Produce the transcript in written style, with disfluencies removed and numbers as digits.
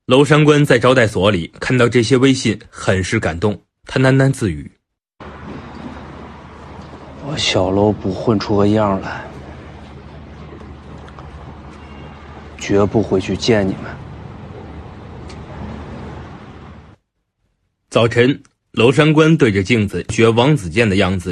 娄山关在招待所里看到这些微信，很是感动。他喃喃自语： 我小楼不混出个样来，绝不回去见你们。 早晨，娄山关对着镜子学王子健的样子